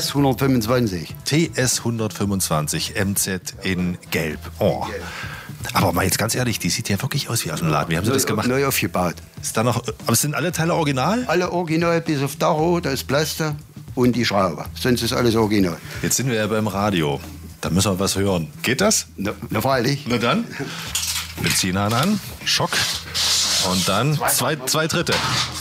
TS 125. TS 125 MZ in Gelb. Oh. Aber mal jetzt ganz ehrlich, die sieht ja wirklich aus wie aus dem Laden. Wie haben Sie das gemacht? Neu aufgebaut. Ist da noch, aber sind alle Teile original? Alle original, bis auf Tacho, da ist Plaster und die Schraube. Sonst ist alles original. Jetzt sind wir ja beim Radio. Da müssen wir was hören. Geht das? Na freilich. Na dann. Benzinhahn an, Schock und dann zwei Tritte.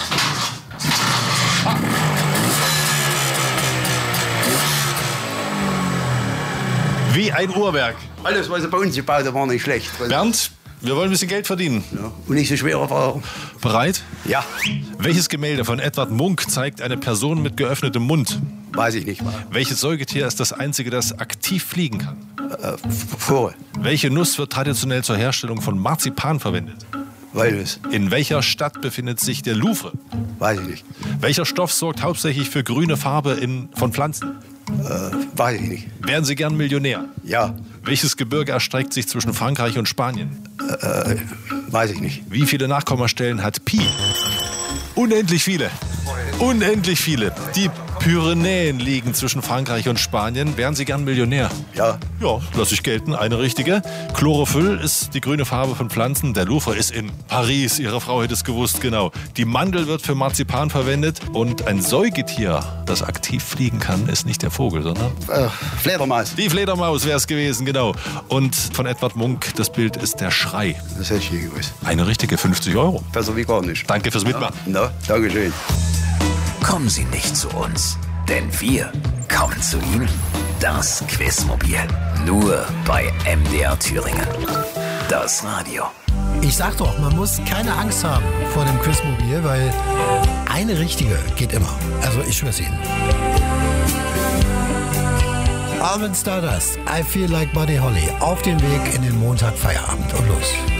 Wie ein Uhrwerk. Alles, was sie bei uns gebaut haben, war nicht schlecht. Bernd, wir wollen ein bisschen Geld verdienen. Ja. Und nicht so schwerer Fahrer. Bereit? Ja. Welches Gemälde von Edvard Munch zeigt eine Person mit geöffnetem Mund? Weiß ich nicht. Welches Säugetier ist das einzige, das aktiv fliegen kann? Vogel. Welche Nuss wird traditionell zur Herstellung von Marzipan verwendet? Walnuss. In welcher Stadt befindet sich der Louvre? Weiß ich nicht. Welcher Stoff sorgt hauptsächlich für grüne Farbe von Pflanzen? Weiß ich nicht. Wären Sie gern Millionär? Ja. Welches Gebirge erstreckt sich zwischen Frankreich und Spanien? Weiß ich nicht. Wie viele Nachkommastellen hat Pi? Unendlich viele. Unendlich viele. Die Pyrenäen liegen zwischen Frankreich und Spanien. Wären Sie gern Millionär? Ja. Ja, lasse ich gelten. Eine richtige. Chlorophyll ist die grüne Farbe von Pflanzen. Der Louvre ist in Paris. Ihre Frau hätte es gewusst, genau. Die Mandel wird für Marzipan verwendet. Und ein Säugetier, das aktiv fliegen kann, ist nicht der Vogel, sondern... Fledermaus. Die Fledermaus wäre es gewesen, genau. Und von Edvard Munch, das Bild ist der Schrei. Das hätte ich nie gewusst. Eine richtige 50 €. Besser wie gar nicht. Danke fürs Mitmachen. Na, Dankeschön. Kommen Sie nicht zu uns, denn wir kommen zu Ihnen. Das Quizmobil. Nur bei MDR Thüringen. Das Radio. Ich sag doch, man muss keine Angst haben vor dem Quizmobil, weil eine richtige geht immer. Also ich schwör's Ihnen. Almond Stardust, I Feel Like Buddy Holly. Auf dem Weg in den Montag Feierabend. Und los.